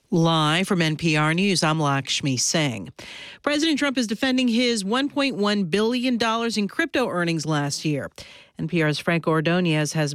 Live from NPR News, I'm Lakshmi Singh. President Trump is defending his $1.1 billion in crypto earnings last year. NPR's Frank Ordonez has